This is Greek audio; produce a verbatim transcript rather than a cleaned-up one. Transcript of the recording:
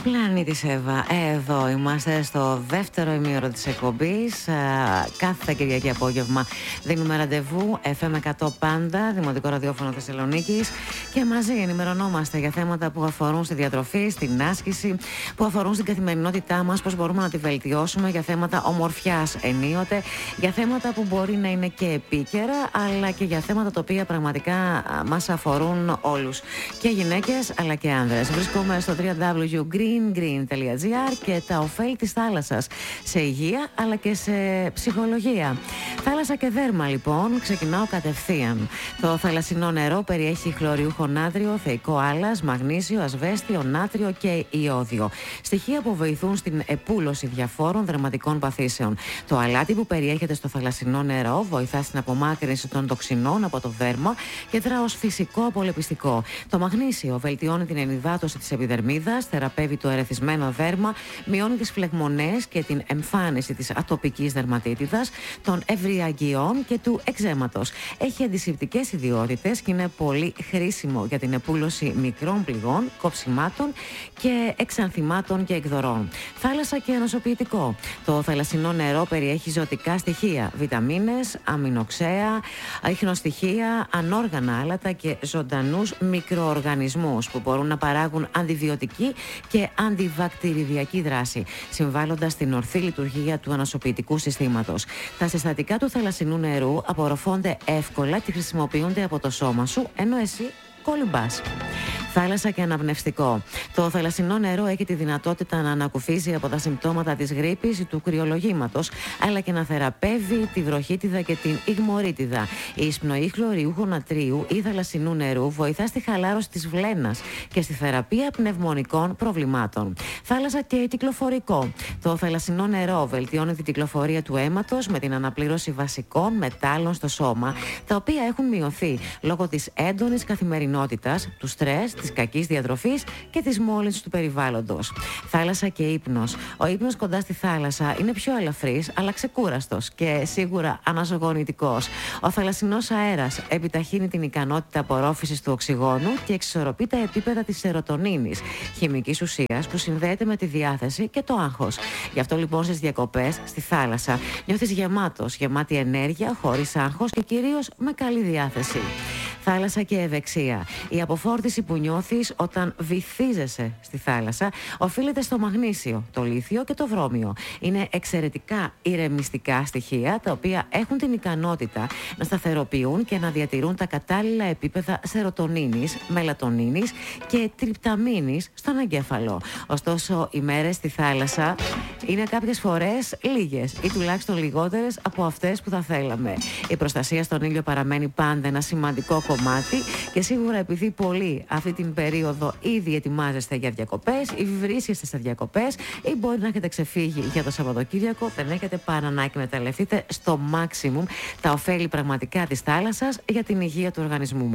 Πλανήτης Εύα, εδώ είμαστε στο δεύτερο ημίωρο της εκπομπής. Κάθε Κυριακή απόγευμα δίνουμε ραντεβού εφ εμ εκατό πάντα, Δημοτικό Ραδιόφωνο Θεσσαλονίκης, και μαζί ενημερωνόμαστε για θέματα που αφορούν στη διατροφή, στην άσκηση, που αφορούν στην καθημερινότητά μας, πώς μπορούμε να τη βελτιώσουμε, για θέματα ομορφιάς ενίοτε, για θέματα που μπορεί να είναι και επίκαιρα, αλλά και για θέματα τα οποία πραγματικά μας αφορούν όλους, και γυναίκες αλλά και άνδρες. Βρίσκομαι στο double-u double-u double-u τελεία green green τελεία τζι άρ και τα ωφέλη της θάλασσας σε υγεία αλλά και σε ψυχολογία. Θάλασσα και δέρμα, λοιπόν, ξεκινάω κατευθείαν. Το θαλασσινό νερό περιέχει χλωριούχο νάτριο, θεϊκό άλας, μαγνήσιο, ασβέστιο, νάτριο και ιώδιο. Στοιχεία που βοηθούν στην επούλωση διαφόρων δερματικών παθήσεων. Το αλάτι που περιέχεται στο θαλασσινό νερό βοηθά στην απομάκρυνση των τοξινών από το δέρμα και δρά ως φυσικό απολεπιστικό. Το μαγνήσιο βελτιώνει την ενυδάτωση της επιδερμίδας, θεραπεύει το ερεθισμένο δέρμα, μειώνει τις φλεγμονές και την εμφάνιση της ατοπικής δερματίτιδας, των ευριαγγειών και του εξαίματος. Έχει αντισηπτικές ιδιότητες και είναι πολύ χρήσιμο για την επούλωση μικρών πληγών, κοψιμάτων και εξανθημάτων και εκδορών. Θάλασσα και ανοσοποιητικό. Το θαλασσινό νερό περιέχει ζωτικά στοιχεία, βιταμίνες, αμινοξέα, ιχνοστοιχεία, ανόργανα άλατα και ζωντανούς μικροοργανισμούς που μπορούν να παράγουν αντιβιωτική και αντιβακτηριδιακή δράση, συμβάλλοντας στην ορθή λειτουργία του ανοσοποιητικού συστήματος. Τα συστατικά του θαλασσινού νερού απορροφώνται εύκολα και χρησιμοποιούνται από το σώμα σου, ενώ εσύ κολυμπάς. Θάλασσα και αναπνευστικό. Το θαλασσινό νερό έχει τη δυνατότητα να ανακουφίζει από τα συμπτώματα της γρίπης ή του κρυολογήματος, αλλά και να θεραπεύει τη βροχίτιδα και την ιγμωρίτιδα. Η εισπνοή χλωριούχου νατρίου ή θαλασσινού νερού βοηθά στη χαλάρωση της βλένας και στη θεραπεία πνευμονικών προβλημάτων. Θάλασσα και κυκλοφορικό. Το θαλασσινό νερό βελτιώνει την κυκλοφορία του αίματος με την αναπλήρωση βασικών μετάλλων στο σώμα, τα οποία έχουν μειωθεί λόγω της έντονης καθημερινότητας, του στρες, της κακής διατροφής και της μόλυνσης του περιβάλλοντος. Θάλασσα και ύπνος. Ο ύπνος κοντά στη θάλασσα είναι πιο ελαφρύς αλλά ξεκούραστος και σίγουρα αναζωογονητικός. Ο θαλασσινός αέρας επιταχύνει την ικανότητα απορρόφησης του οξυγόνου και εξισορροπεί τα επίπεδα της σερωτονίνης, χημικής ουσίας που συνδέεται με τη διάθεση και το άγχος. Γι' αυτό λοιπόν στις διακοπές στη θάλασσα νιώθεις γεμάτος, γεμάτη ενέργεια, χωρίς άγχος και κυρίως με καλή διάθεση. Θάλασσα και ευεξία. Η αποφόρτιση που νιώθεις όταν βυθίζεσαι στη θάλασσα οφείλεται στο μαγνήσιο, το λίθιο και το βρώμιο. Είναι εξαιρετικά ηρεμιστικά στοιχεία, τα οποία έχουν την ικανότητα να σταθεροποιούν και να διατηρούν τα κατάλληλα επίπεδα σερωτονίνης, μελατονίνης και τριπταμίνης στον εγκέφαλο. Ωστόσο, οι μέρες στη θάλασσα είναι κάποιες φορές λίγες ή τουλάχιστον λιγότερες από αυτές που θα θέλαμε. Η προστασία στον ήλιο παραμένει πάντα ένα σημαντικό κομμάτι. Και σίγουρα επειδή πολλοί αυτή την περίοδο ήδη ετοιμάζεστε για διακοπές ή βρίσκεστε σε διακοπές ή μπορεί να έχετε ξεφύγει για το Σαββατοκύριακο, δεν έχετε παρά να εκμεταλλευτείτε στο maximum τα ωφέλη πραγματικά της θάλασσας για την υγεία του οργανισμού